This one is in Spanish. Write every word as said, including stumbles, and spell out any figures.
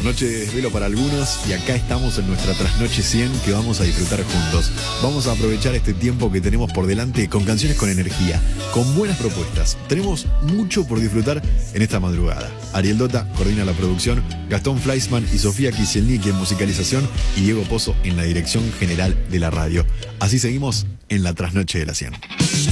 Noche de desvelo para algunos y acá estamos en nuestra trasnoche cien que vamos a disfrutar juntos. Vamos a aprovechar este tiempo que tenemos por delante con canciones con energía, con buenas propuestas. Tenemos mucho por disfrutar en esta madrugada. Ariel Dota coordina la producción, Gastón Fleischmann y Sofía Kisielniki en musicalización y Diego Pozo en la dirección general de la radio. Así seguimos en la trasnoche de la cien.